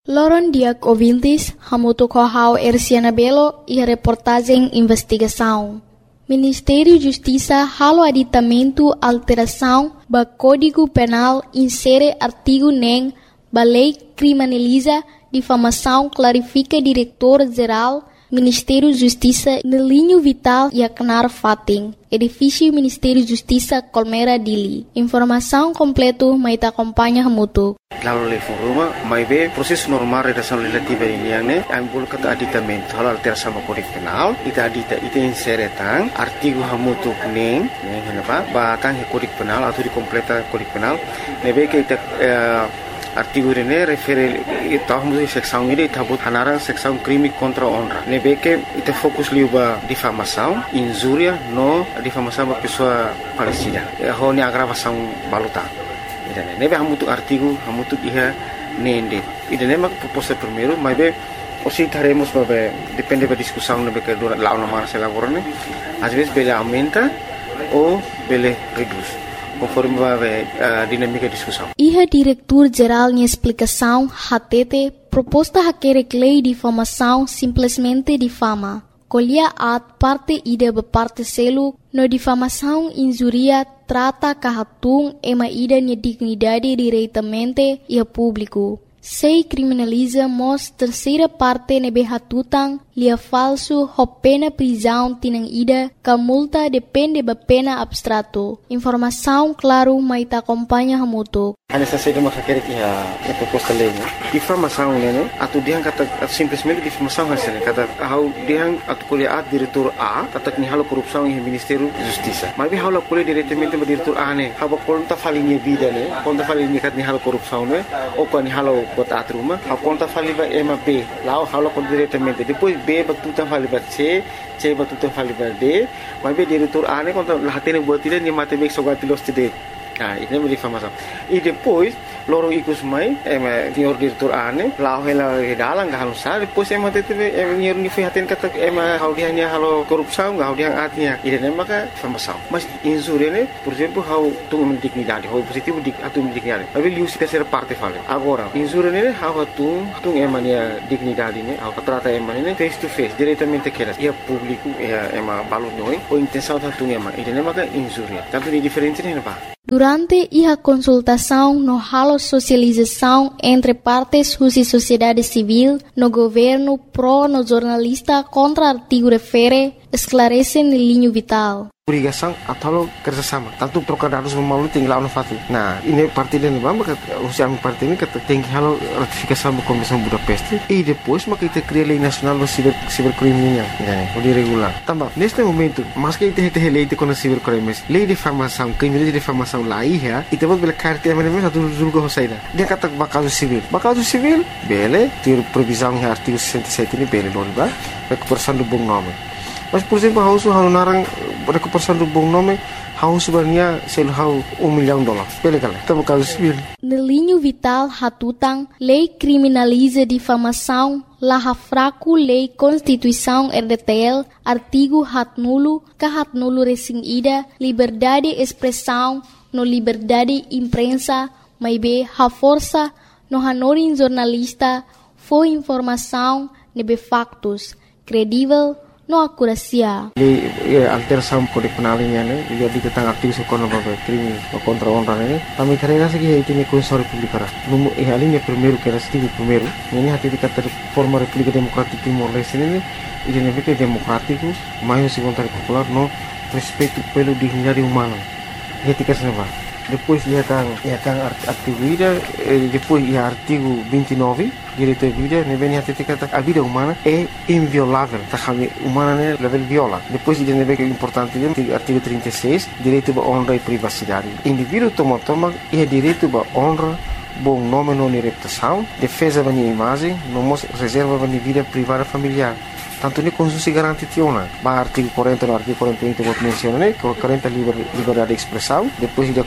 Loron Diak ouvintes, hamuto kohau Erciana Belo e a reportagem investigação. Ministério de Justiça halo aditamento alteração ba Código Penal insere artigo nem ba lei criminaliza difamação clarifica diretor-geral Ministério de Justiça no linho vital e acnar fating. Edifício Ministério de Justiça Colmera Dili. Informação completo maita acompanha hamuto. Lalu level rumah, mai be proses normal redação legislativa ini yang ne, ambul kata aditamento halal terasa Código Penal, ita inseretang artigo hamutu neng kenapa? Batang Código Penal atau dikompleta Código Penal, nebe ke ita artigo ini refere tahun seksão ini tabut hanarang seksão crime contra honra. Nebe ke ita fokus liuba difamação, injúria no difamação ba pessoa falecida. Ho ni agravação baluta. Nebe hamutu artigo hamutu iha nende. Ida nema proposta primeiro, mas be osi taremos babe depende da discussão nebe que dura lá uma se lavorane. Às vezes bele aumenta ou bele reduz, conforme babe dinâmica de discussão. Iha diretor-geral em explicação hatete proposta haquere lei de difamação simplesmente difama. Colhia at parte ida be parte selo no difamação injuria trata kahatung ema ida nia dignidade diretamente e a público. Sei criminaliza mos terceira parte nebe hatutang lia falso ho pena prisão tinang ida ka multa depende ba pena abstrato. Informação claro maita acompanha hamuto. Hanya saja de masyarakat ia proposta lei ne. Difamação ne atau dia kata simplesmente difamação hasil kata how dia atau kuliah diretor A kata ni halo korupsi yang Ministério de Justiça. Mas halo kuliah diretamente ba diretor A ne. Haba konta falinha vida ne. Konta falinha kat ni halo korupsi ne. O kan ni halo bot atruma. Ha konta faliva ema B. Lao halo kon diretamente. Depois B ba tutan faliva C ba tutan faliva D. Mas be diretor A ne konta lahatene buat dia ni matemek sogati los tide. Nah, ini menjadi difamação. E depois, lorong ikut mai, senhor diretor ane, lau hela dalang gak halus sah. Depois tete, senhor nifihatin kata, hal dia ni halo korupsi, gak hal dia artinya. Ini maka difamação. Mas insur ini, por exemplo, hal tu dignidade, hal positif atau dignidade. Tapi lius terceira parte fala. Agora, insur ini hal tu emania dignidade ini, hal trata ini face to face, diretamente keras. Ia público, ia balut noi, ou intenção tu ema. Ini maka insur. Tanto di diferença ini apa? Durante a consultação no halo socialização entre partes e sociedade civil, no governo pro no jornalista contra artigo refere, esclarece no linho vital. Obrigação atau kerjasama. Tanto trocar dados melalui tinggal fatu. Nah, ini parti dan maka usia parti ini kata tinggi halo ratifikasi sama Komisi Budapest. E depois maka kita cria lei nacional do cibercriminal, o regular. Tambah, neste momento, mas que kita lei de contra cibercrimes, lei de difamação, crime de difamação lá ia, e temos bela carta mesmo satu julga hosaida. Dia kata bakal civil. Bakal civil, bele, ter previsão em artigo 67 ini bele loriba, recuperação do bom nome. Mas, por exemplo, hau narang recuperação do bom nome, hau sebenarnya sel hau $1 milhão. Bele kala, tamo caso civil. No linho vital hatutang, lei criminaliza difamação, laha fraco lei Constituição RDTL, artigo hat nulo resing ida, liberdade expressão, no liberdade imprensa, maibe ha força, no hanorin jornalista, foi informação, nebe factos, credível, no akurasia. Lei alteração Código Penal ini, jadi tentang artigo sekolah bagai crime contra honra ini. Kami karena segi itu ni Constituição Republicana. Numu alinha primeiro que era artigo primeiro. Ini hati dikata forma República Democrática Timor-Leste ini, ini que democrático, mais vontade popular, no respeito pelo dignidade humana. Etika senapa. Depois ia kan artigo ida, depois ia artigo 29, direito à vida, nebe hati kata a vida humana é inviolável, tá kami humana né level viola. Depois ida nebe que é importante dia artigo 36, direito à honra e privacidade. Indivíduo toma ia direito à honra, bom nome não reputação, defesa da minha imagem, não reserva da minha vida privada familiar. Tanto ni konstitusi garanti tiona. Ba artigo 40 no artigo 41 vou mencionar, né? 40 liberdade de expressão, depois de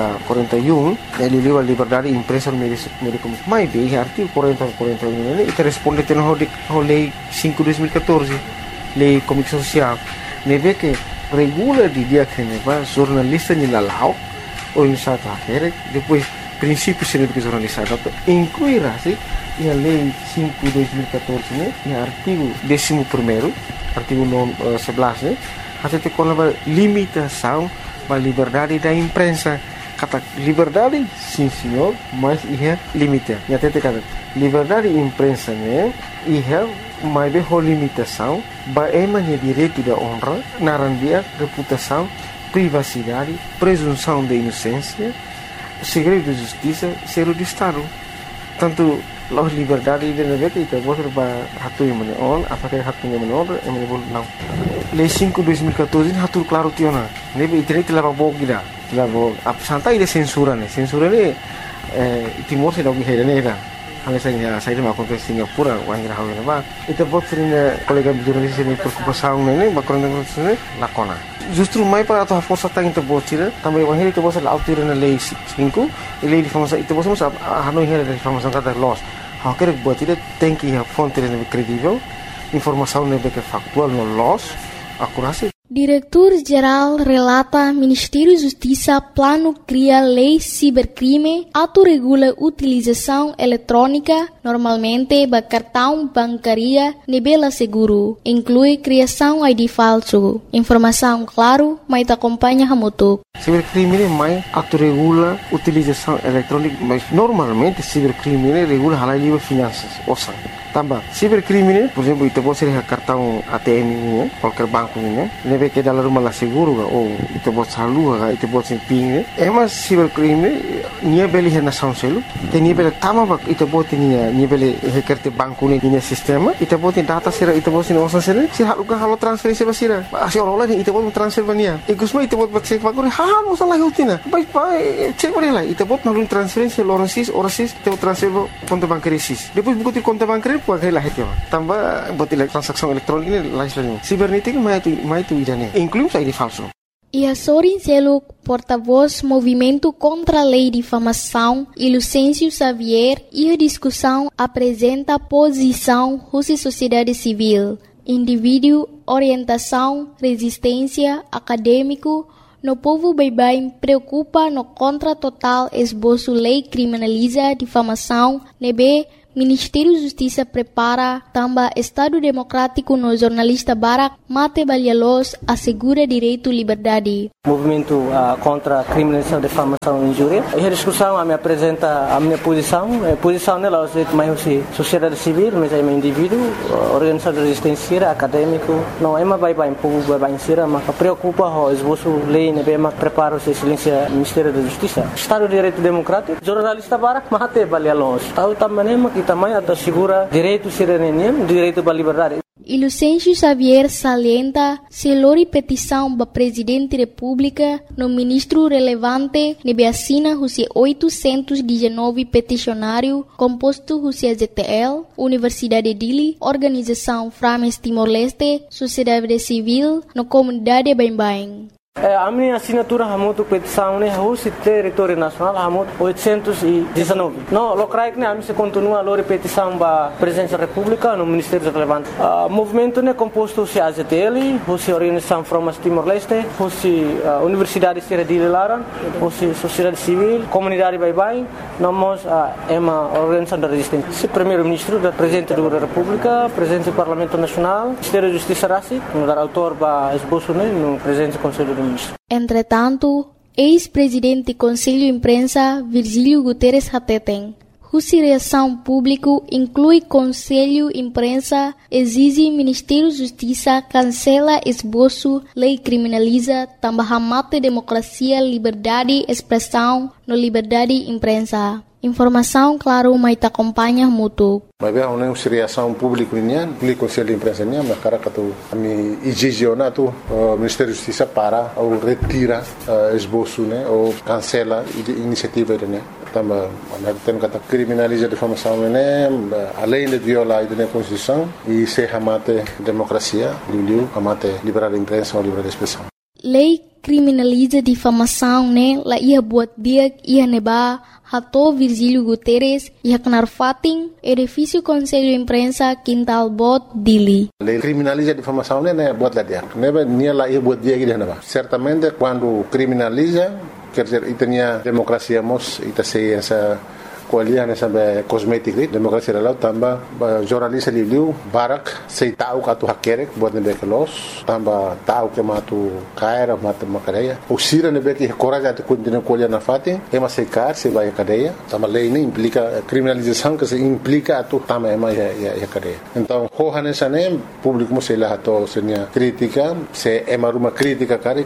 41 ele liberdade de imprensa no meio comunicação. Mas bem, artigo 40 41 né? E responde tendo a lei 5/2014, lei comunicação social. Neve que regula de dia que neva jornalista ni lalau ou em sata depois princípios de jornalista incluirá-se E a Lei 5/2014, né? E o artigo 11º, artigo 11, né? Até com a limitação da liberdade da imprensa. Kata liberdade, sim senhor, mas é limite. E até kata liberdade da imprensa, né? E é mais bem limitação, é direito da honra, narandia, reputação, privacidade, presunção de inocência, segredo de justiça, segredo de Estado. Tanto a liberdade de navegar kita boleh hatu yang mana on, apakah hatu yang mana on, yang mana boleh não. Lei 5/2014 hatu claro tiona. Nebe internet telah bawa kita, telah bawa. Santai de censura ne, censura ne Timor se dog hera ne. Hanya saya dah makan ke Singapura, orang yang hawa nama. Itu buat sering kolega jurnalis ini berkumpul ne, bakal dengan sini lakona. Justru mai para atau força tang itu buat sih, tambah orang itu buat laut tiran lei 5, lei difamasi itu buat semua hanoi hera difamasi kata loss. Haker buat tidak tem que a fonte lebih kredibel, informação lebih factual no loss, akurasi. Diretor-Geral relata Ministério da Justiça plano cria lei cibercrime, autorregula utilização eletrônica, normalmente ba cartão bancária nebela seguro, inclui criação ID falso. Informação claro, mas te acompanha hamutuk. Cibercrime mais autorregula utilização eletrônica, mas normalmente cibercrime regula halal livre finanças, ouça. Tambah, cibercrime, por exemplo, itu pode ser cartão ATM ini, qualquer banco ini, nebe que dalam rumah lah seguro, ou itu pode salur, itu pode ser ping, mas cibercrime, nia beli hena sound selu, te nia beli tama bak, itu pode nia beli hekerte banco ini nia sistema, itu pode data sira, itu pode nia osan selu, si halo transferensi basira, asi orang lain itu pode transfer bania, ikusma itu pode cek banco, halo salah hutina, baik cek boleh lah, itu pode nalun transferensi orasis, itu transfer konto bankerisis, depois buku ti konto bankeri pakai lah itu, tambah buat transaksi elektronik ini lain. Sibernetik mai itu idane, inclusive ID falso. E Sorin Seluk, porta-voz Movimento contra a Lei de Difamação, e Lucêncio Xavier, e a discussão apresenta posição Rússia Sociedade Civil, indivíduo, orientação, resistência, acadêmico, no povo baibai preocupa no contra total esboço lei criminaliza difamação, nebe Ministério da Justiça prepara também Estado Democrático no jornalista Barak Mate Balialos assegura direito à liberdade. Movimento contra a criminalização, difamação e injúria. E a discussão me apresenta a minha posição. A posição dela é mais sociedade civil, mas é um indivíduo, organização de resistência, acadêmico. Não é mais bem povo bem ser, mas preocupa o esboço lei, né? Mas prepara o silêncio Ministério da Justiça. Estado de Direito Democrático, jornalista Barak Mate Balialos. Estado também também assegura direito cidadania, direito à liberdade. E Lucêncio Xavier salienta se lori petição para Presidente da República no ministro relevante nebe assina Rússia 819 peticionário composto Rússia ZTL, Universidade Dili, Organização Frames Timor-Leste, Sociedade Civil, no Comunidade Bain-Bain. A minha assinatura hamutu petição né Rússia território nacional hamutu 819. No locais né a minha continua a lori petição para Presidência da República no Ministério relevante. Movimento né composto se AZTL, Rússia Organização Frames Timor-Leste, Rússia Universidade Sierra de Laran, Rússia Sociedade Civil, Comunidade Baibai, nós é uma organização da resistência. Primeiro-Ministro da Presidente da República, Presidente do Parlamento Nacional, Ministério da Justiça Rassi, no dar autor para esboço né no Presidente do Conselho do Ministro. Entretanto, ex-presidente do Conselho de Imprensa, Virgílio Guterres Hateten, Rússia Reação Público inclui Conselho de Imprensa, exige Ministério da Justiça, cancela esboço, lei criminaliza, também mata democracia, liberdade, expressão, no liberdade de imprensa. Informação, claro, mas te acompanha muito. Mas bem, a reação pública o Conselho de Imprensa mas cara que tu me exigena tu Ministério da Justiça para ou retira esboço né ou cancela iniciativa né também tem que criminaliza a difamação né além de violar a Constituição e se amate democracia amate liberdade de imprensa ou liberdade de expressão. Lei criminaliza difamação né la ia buat dia ia neba Hato Virgílio Guterres e Haknar Fatin, edifício Conselho de Imprensa, Quintal Bot, Dili. A lei criminaliza a difamação, né? Buat lá dia. Não lá ia buat dia que não. Certamente, quando criminaliza, quer dizer, e tinha democracia, mas e tá sem essa kualiah ne sampai kosmetik ni demokrasi lalau tambah jurnalis liu barak sei tahu katu hakerek buat ne bekelos tambah tahu ke matu kaira matu makadeia usira ne beki coragem de continuar kualiah na fati ema sei kar sei vai cadeia tambah lei ini implica criminalização que se implica atu tambah ema ya cadeia então hohane sane público mo sei lá to senia crítica se ema uma crítica karik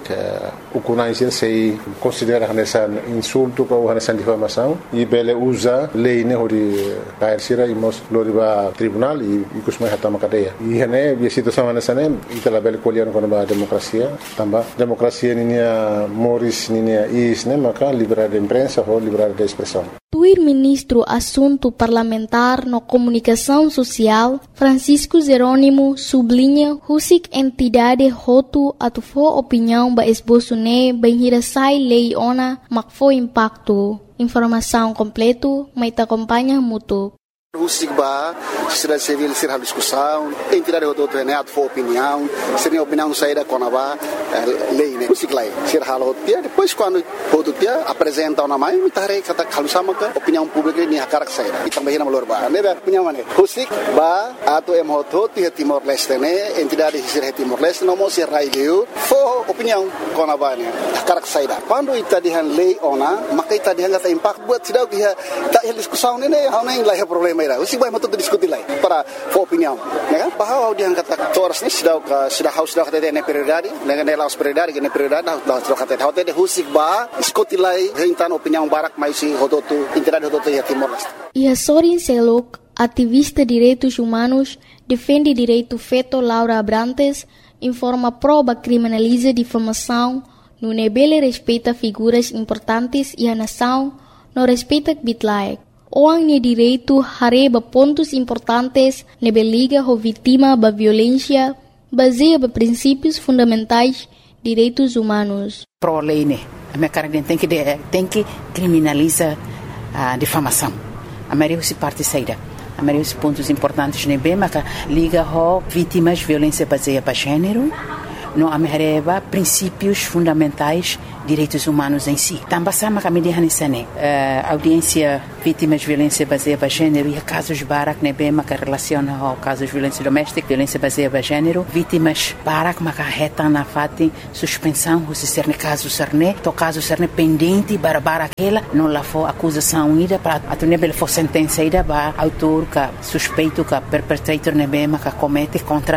ukunai sei considera nessa insulto ou nessa difamação e bele usa lei ne hori kair sira imos loriba tribunal e kusmai hatama cadeia e hane a situação nessa ne itala bele kualiah com a democracia tambah democracia ninia moris ninia is ne maka liberdade de imprensa ou liberdade de expressão. O ministro Assunto Parlamentar no Comunicação Social, Francisco Jerônimo, sublinha que entidade roto atufo opinião ba esboço ne bem hirasai lei ona makfo impacto. Informação completo, mas te acompanha mútuo. Husigba, sociedade civil ser a discussão, entidade do treinado for opinião, seria opinião saída com a lei, né? Husiglai, ser halo dia, depois quando o dia apresenta uma mãe, me tarei kata kalusama ka opinião pública ni hakarak saída. E também na malor ba, né? Opinião né? Husigba, ato emoto ti Timor Leste né? Entidade ser Timor Leste não mostra raileu, for opinião com a ba né? Hakarak saída. Quando ita dihan lei ona, maka ita dihan kata impact buat sidau dia tak diskusão né? Hau nem lah problema. Usi vai mato diskuti lai para opinião, né? Bahwa dia kata toras ni sudah kata dia prioridade, dengan laos prioridade, dengan prioridade dah kata dia husik ba diskuti lai hentan opinião barak mais si hototu entidade hototu ya Timor Leste. E a Sorin Selok, ativista de direitos humanos, defende direito feto Laura Abrantes, informa prova criminaliza difamação, no nebele respeita figuras importantes e a nação não respeita bitlaek. Orang ni direito hareba pontos importantes nebe liga ho vítima ba violência baseia ba princípios fundamentais direitos humanos. Pro lei né, a minha cara tem que criminalizar a difamação. A maioria se parte saída. A maioria dos pontos importantes nebe mas liga ho vítimas violência baseia ba gênero. No amereba princípios fundamentais direitos humanos em si. Também sama kami dihanisane audiência vítimas de violência baseada em gênero e casos barak nebe maka relaciona ao casos de violência doméstica, violência baseada em gênero, vítimas barak maka reta na fati suspensão se ser ne caso serne, to caso serne pendente bara aquela não lá for acusação ida para atunebel for sentença ida ba autor ka suspeito ka perpetrator nebe maka comete contra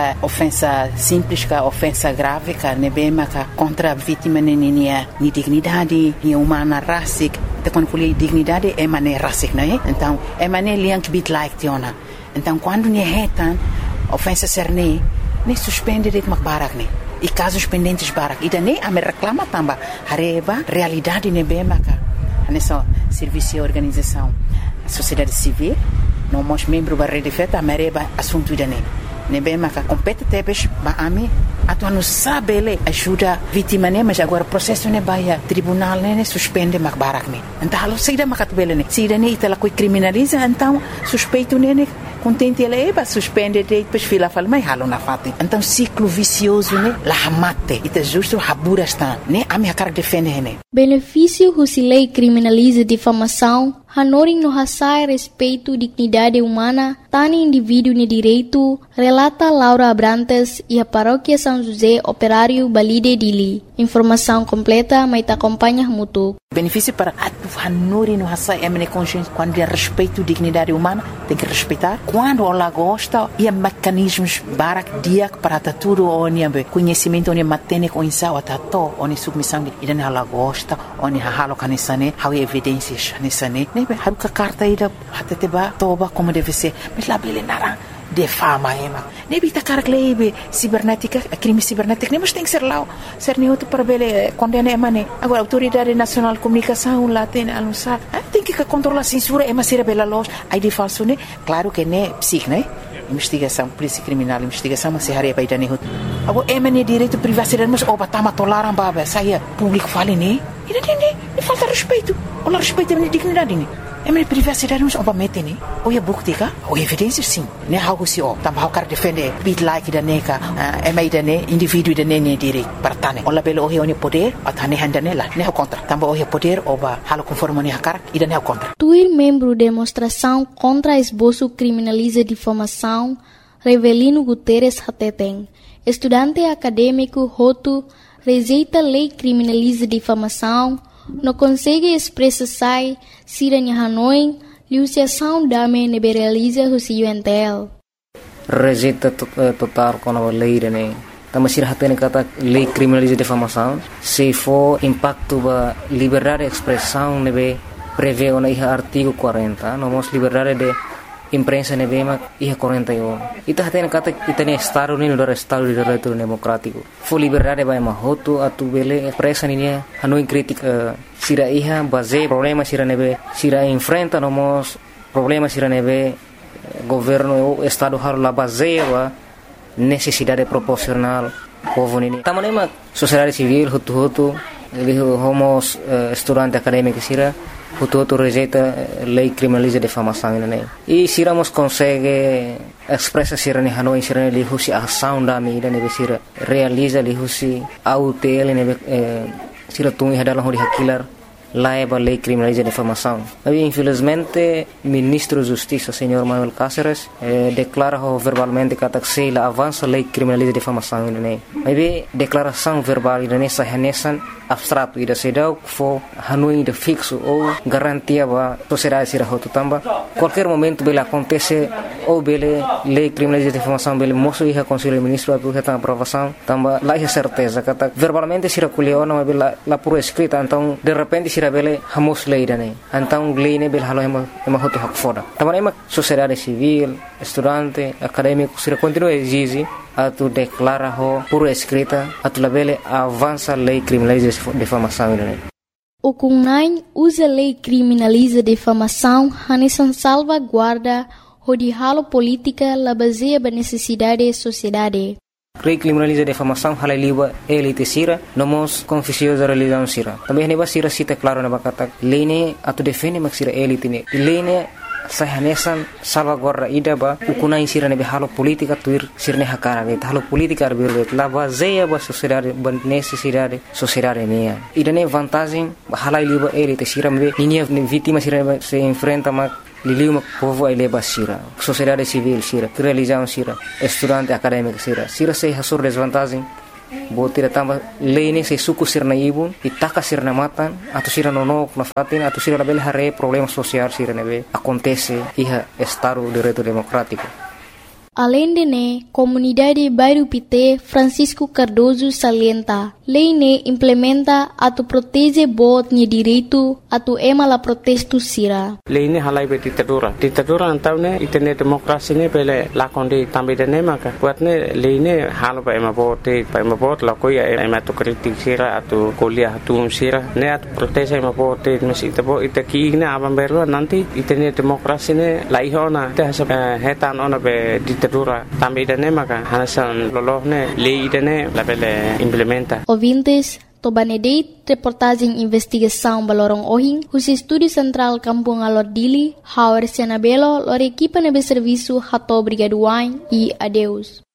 ofensa simples ka ofensa grave ka nebe maka contra vítima ni dignidade, ni humana racic, te quando colhe dignidade é mané racic, não é? Então, é mané liank bit like tiona. Então, quando ni retan ofensa serne, ne suspende det mak barak ne. E casos pendentes barak. E daí a me reclama tamba, hareba realidade ne be maka. Nessa serviço e organização, a sociedade civil, não mos membro da rede feta, a mereba assunto idane. Ne be maka compete tebes ba ami atu anu sabele ajuda vítima ne mas agora processo ne baia tribunal ne suspende mak barak ne então halo saída makat bele ne saída ne itala coi criminaliza então suspeito ne contente ele ba suspende depois fila fala mai halo na fati então ciclo vicioso ne la mate ita justo habura está ne ami akar defende ne benefício husilei criminaliza difamação Hanoring no hasai respeito dignidade humana, tani indivíduo ni direito, relata Laura Abrantes e a paróquia São José Operário Balide Dili. Informação completa, mas te acompanha mútuo. Benefício para Hanoring no hasai emene consciência quando é respeito dignidade humana, tem que respeitar. Quando ela gosta, e mecanismos barak diak para tudo onde conhecimento onde matene com insau atato onde submissão e dan ela gosta onde halo kanisane, há evidências nisane. Haruka carta ida hateteba toba como deve ser mas lá bele nara de fama ema nebi ta carglebe cibernética crime cibernético nem mas tem que ser lá ser neutro para bele condena emane agora autoridade nacional de comunicação lá tem anunciar tem que controlar a censura ema ser bela loja aí de falso né claro que né psic né investigação polícia criminal investigação mas se haria baida ne agora emane direito privacidade mas oba tama toleram baba saia público fale né e não falta respeito. Olha respeito a minha dignidade. minha privacidade não obviamente né ou é bukti ka ou evidência sim né how se o tambah cara defender bit like da neka mai da ne indivíduo da ne direito para tane ola belo o é poder atane handa nela né contra tambah o é poder oba halo conforme ne cara e da ne contra Tuir membro demonstração contra esboço criminaliza difamação Revelino Guterres Hateteng estudante acadêmico Hotu rejeita lei criminaliza difamação não consegue expressar sai siranya Hanoi liusiação dame neberaliza o UNTL rejeita total com a lei né também se hatene kata lei criminaliza difamação se for impacto ba liberdade de expressão nebe prevê o artigo 40 nomos liberdade de imprensa nebe mak 41 ita hatene kata itane estado ni do estado de direito democrático for liberdade ba mahoto atu bele expressa ni Hanoi crítica sira iha base problema sira nebe sira enfrenta nomos problema sira nebe governo o estado har la base wa necessidade proporcional povo nini tamanema sociedade civil hutu homos estudante acadêmico sira hutu rejeita lei criminaliza difamação né e siramos consegue expressa sira ni Hanoi sira li husi ação da mi ne sira realiza li husi autel ne sira tungi hadalah di hakilar laiba lei criminaliza difamação. Mas infelizmente ministro da Justiça, senhor Manuel Cáceres, declara verbalmente que a avança lei criminaliza difamação, né? Mas declaração verbal nessa renesan abstrato ida sedau fo Hanoi de fixo ou garantia ba sociedade sira hotu tamba qualquer momento bele acontece ou bele lei criminaliza difamação bele moço ia conselho ministro atu reta aprovação tamba lá é certeza kata verbalmente sira kuliona mas bele la pura escrita então de repente sira bele hamos lei dane então lei ne bele halo ema hotu hak foda tamba ema sociedade civil estudante acadêmico sira continua exige atu declara ho pura escrita atu labele avança lei criminaliza difamação né O CUNAI usa lei criminaliza difamação hanesan salvaguarda hodihalo política la baseia ba necessidade sociedade lei criminaliza difamação halaliba elite sira nomos confusiosa religião sira também neba sira cita claro na bakata lei ne atu defende mak sira elite ne lei ne sahanesan salvaguarda ida ba ukunai sira ne halo politika tuir sirne hakara ge halo politika arbir la baseia ba sociedade ba necessidade sociedade mea ida ne vantagem halai liba elite sira me ninia vítima sira se enfrenta ma liliu povo ele ba sira sociedade civil sira religião sira estudante acadêmico sira se hasur desvantagem botira tamba lei se suku sirna ibun itaka sirna matan atau sira nonok na fatin atau sira label hare problema sosial sira nebe acontece iha estado de direito democrático. Além de ne, comunidade Bairro Pité Francisco Cardoso salienta, lei ne implementa atu protege bot ni direito atu ema la protesto sira. Lei ne halai be ditadura antau ne itene demokrasi ne pele lakonde tambe de ne maka buat ne lei ne halo ba ema bot la ko ya ema to kritik sira atu kuliah atu sira ne atu protege ema bot mesi tabo itaki ne abam beru nanti itene demokrasi ne lai hona te hetan ona be ditadura tambe de ne maka hanasan lolohne lei de ne la pele implementa. Ouvintes, Tobanedeit, reportagem investigação Balorong Ohing, os Estúdio Central Kampung Alordili, Hauer Senabelo, lor equipa nebe serviço Hato Brigaduain e adeus.